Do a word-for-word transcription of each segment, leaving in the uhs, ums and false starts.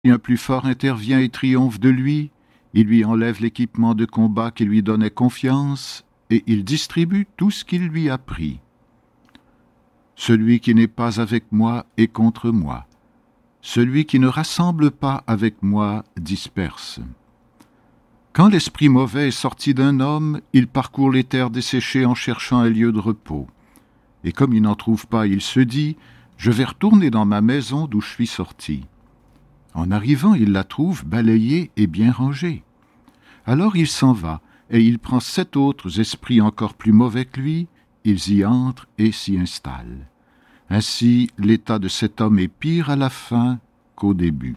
un plus fort intervient et triomphe de lui, il lui enlève l'équipement de combat qui lui donnait confiance, et il distribue tout ce qu'il lui a pris. Celui qui n'est pas avec moi est contre moi. Celui qui ne rassemble pas avec moi disperse. Quand l'esprit mauvais est sorti d'un homme, il parcourt les terres desséchées en cherchant un lieu de repos. Et comme il n'en trouve pas, il se dit « Je vais retourner dans ma maison d'où je suis sorti ». En arrivant, il la trouve balayée et bien rangée. Alors il s'en va, et il prend sept autres esprits encore plus mauvais que lui, ils y entrent et s'y installent. Ainsi, l'état de cet homme est pire à la fin qu'au début.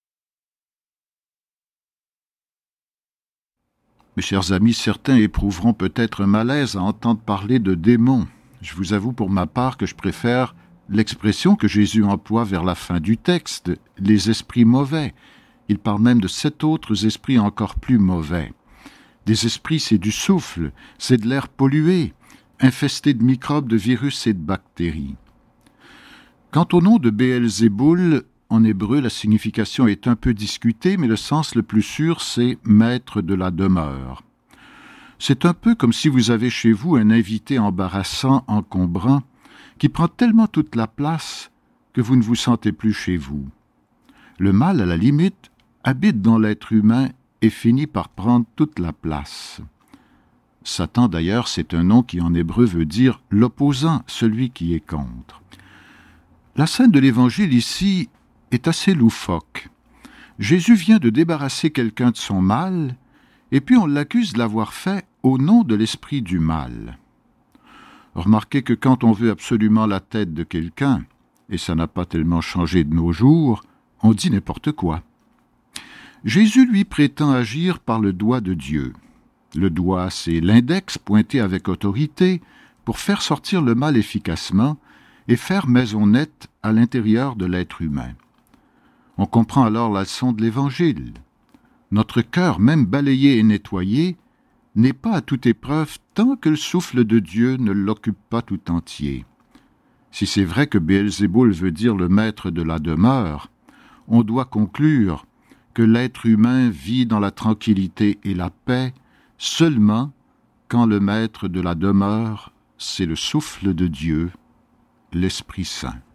Mes chers amis, certains éprouveront peut-être un malaise à entendre parler de démons. Je vous avoue pour ma part que je préfère l'expression que Jésus emploie vers la fin du texte, les esprits mauvais. Il parle même de sept autres esprits encore plus mauvais. Des esprits, c'est du souffle, c'est de l'air pollué, infesté de microbes, de virus et de bactéries. Quant au nom de Béelzéboul, en hébreu, la signification est un peu discutée, mais le sens le plus sûr, c'est « maître de la demeure ». C'est un peu comme si vous avez chez vous un invité embarrassant, encombrant, qui prend tellement toute la place que vous ne vous sentez plus chez vous. Le mal, à la limite, habite dans l'être humain et finit par prendre toute la place. Satan, d'ailleurs, c'est un nom qui en hébreu veut dire « l'opposant », celui qui est contre. La scène de l'Évangile ici est assez loufoque. Jésus vient de débarrasser quelqu'un de son mal, et puis on l'accuse de l'avoir fait au nom de l'esprit du mal. Remarquez que quand on veut absolument la tête de quelqu'un, et ça n'a pas tellement changé de nos jours, on dit n'importe quoi. Jésus lui prétend agir par le doigt de Dieu. Le doigt, c'est l'index pointé avec autorité pour faire sortir le mal efficacement et faire maison nette à l'intérieur de l'être humain. On comprend alors la leçon de l'Évangile. Notre cœur, même balayé et nettoyé, n'est pas à toute épreuve tant que le souffle de Dieu ne l'occupe pas tout entier. Si c'est vrai que Béelzéboul veut dire le maître de la demeure, on doit conclure que l'être humain vit dans la tranquillité et la paix seulement quand le maître de la demeure, c'est le souffle de Dieu, l'Esprit Saint.